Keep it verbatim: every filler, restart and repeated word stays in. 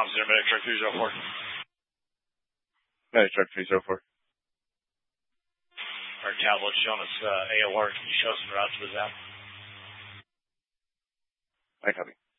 comms there, Medic Truck three oh four. Medic Truck three oh four. Our tablet showing us uh, A O R. Can you show us the route to the zap? I copy.